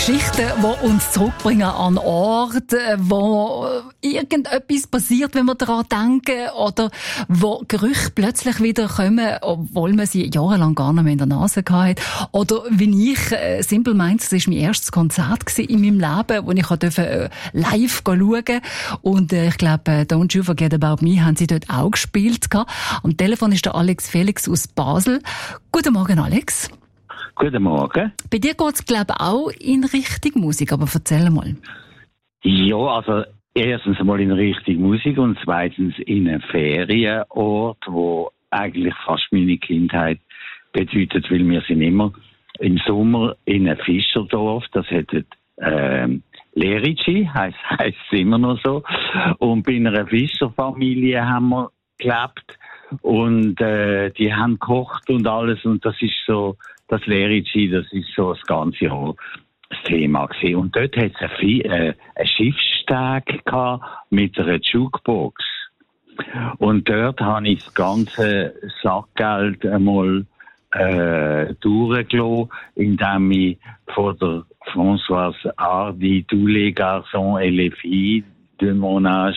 Geschichten, die uns zurückbringen an Orte, wo irgendetwas passiert, wenn wir daran denken, oder wo Gerüche plötzlich wieder kommen, obwohl man sie jahrelang gar nicht mehr in der Nase hatte. Oder wie ich, Simple Minds, das war mein erstes Konzert in meinem Leben, wo ich live schauen durfte. Und ich glaube, Don't You Forget About Me haben sie dort auch gespielt. Am Telefon ist der Alex Felix aus Basel. Guten Morgen, Alex. Guten Morgen. Bei dir geht es, glaube ich, auch in Richtung Musik, aber erzähl mal. Ja, also erstens mal in Richtung Musik und zweitens in einem Ferienort, wo eigentlich fast meine Kindheit bedeutet, weil wir sind immer im Sommer in einem Fischerdorf, das hätte Lerici, heisst es immer noch so. Und bei einer Fischerfamilie haben wir gelebt und die haben gekocht und alles und das ist so, das Lerici, das ist so das ganze Jahr das Thema gewesen. Und dort hat es einen Schiffssteg gehabt mit einer Jukebox. Und dort habe ich das ganze Sackgeld einmal durchgelassen, indem ich von der Françoise Hardy, tous les garçons et les filles de mon âge,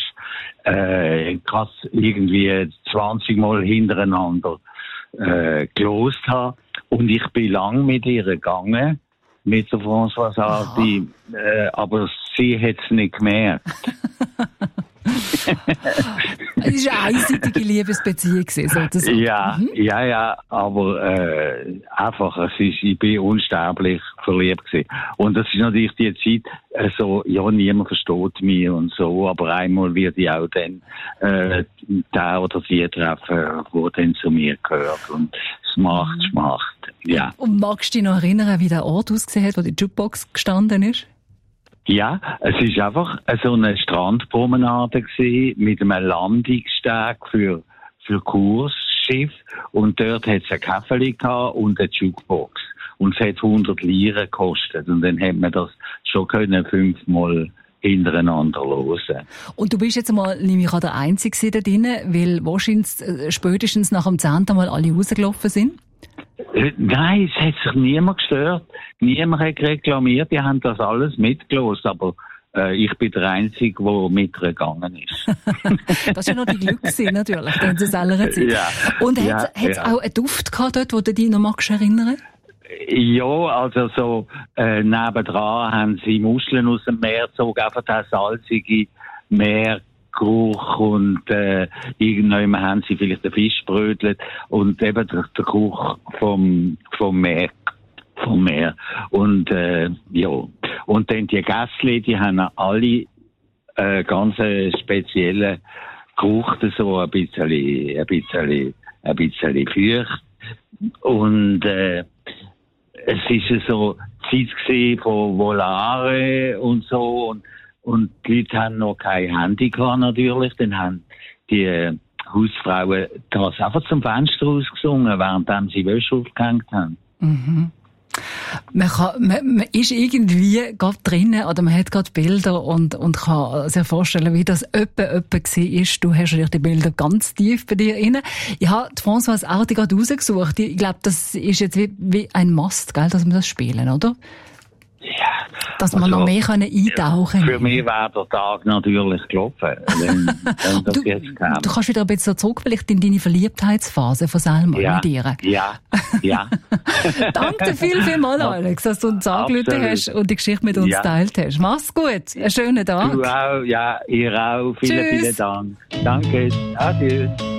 irgendwie 20 Mal hintereinander gelost habe. Und ich bin lang mit ihr gegangen, mit der Françoise Hardy, aber sie hat es nicht gemerkt. Es war eine einseitige Liebesbeziehung, sozusagen. Ja, aber einfach, ich bin unsterblich verliebt gewesen. Und das ist natürlich die Zeit, niemand versteht mich und so, aber einmal wird ich auch dann der oder die treffen, der dann zu mir gehört. Und es macht, ja. Und magst du dich noch erinnern, wie der Ort ausgesehen hat, wo die Jukebox gestanden ist? Ja, es ist einfach so eine Strandpromenade gewesen, mit einem Landungssteg für Kursschiff. Und dort hat es ein Käferli gehabt und eine Jukebox. Und es hat 100 Lire gekostet. Und dann hat man das schon 5-mal hintereinander hören. Und du bist jetzt mal, nehme ich an, der Einzige da drinnen, weil wahrscheinlich spätestens nach dem 10. Mal alle rausgelaufen sind? Nein, es hat sich niemand gestört. Niemand hat reklamiert. Die haben das alles mitgelost. Aber ich bin der Einzige, der mitgegangen ist. Das war ja noch die Glück, natürlich, in der selben Zeit. Ja. Und hat es auch einen Duft gehabt dort, wo du dich noch magst erinnern? Ja, also so nebendran haben sie Muscheln aus dem Meer gezogen, einfach der salzige Meergeruch und irgendwann haben sie vielleicht den Fisch gebrötelt und eben der Geruch vom Meer. Und ja, und dann die Gässli, die haben alle ganz speziellen Geruch, so ein bisschen feucht. Und es ist so Zeit gewesen von Volare und so und die Leute haben noch kein Handy gehabt, natürlich. Dann haben die Hausfrauen das einfach zum Fenster rausgesungen, während sie Wäsche aufgehängt haben. Mhm. Man ist irgendwie gerade drinnen oder man hat gerade Bilder und kann sich vorstellen, wie das jemand war. Du hast natürlich die Bilder ganz tief bei dir inne. Ich habe die Françoise Hardy gerade rausgesucht. Ich glaube, das ist jetzt wie ein Must, gell, dass wir das spielen, oder? Ja. Dass wir noch mehr eintauchen können. Für mich wäre der Tag natürlich gelaufen, wenn das jetzt käme. Du kannst wieder ein bisschen zurück, vielleicht in deine Verliebtheitsphase von Selma mit ihr. Ja. Danke dir vielmals, Alex, dass du uns angerufen hast und die Geschichte mit uns geteilt hast. Mach's gut, einen schönen Tag. Du auch, ja, ihr auch. Vielen Dank. Danke, adieu.